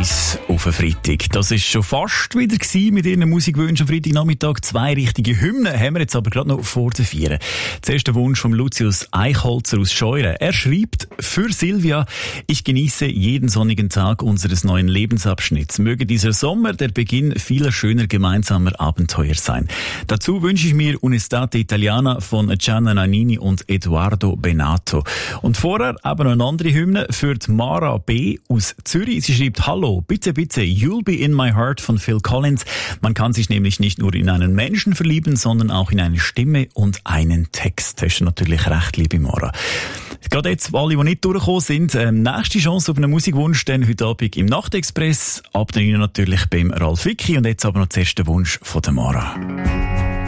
1 auf den Freitag. Das ist schon fast wieder mit Ihren Musikwünschen am Freitagnachmittag. 2 richtige Hymnen haben wir jetzt aber gerade noch vor den 4. Zuerst der Wunsch von Lucius Eichholzer aus Scheuren. Er schreibt: Für Silvia: Ich genieße jeden sonnigen Tag unseres neuen Lebensabschnitts. Möge dieser Sommer der Beginn vieler schöner gemeinsamer Abenteuer sein. Dazu wünsche ich mir Un'estate Italiana von Gianna Nannini und Edoardo Benato. Und vorher aber noch eine andere Hymne für die Mara B. aus Zürich. Sie schreibt: Hallo, bitte, You'll Be In My Heart von Phil Collins. Man kann sich nämlich nicht nur in einen Menschen verlieben, sondern auch in eine Stimme und einen Text. Hast du natürlich recht, liebe Mara. Gerade jetzt, alle, die nicht durchgekommen sind, nächste Chance auf einen Musikwunsch, dann heute Abend im Nachtexpress. Ab dann natürlich beim Ralf Wicki. Und jetzt aber noch zuerst der Wunsch von der Mara.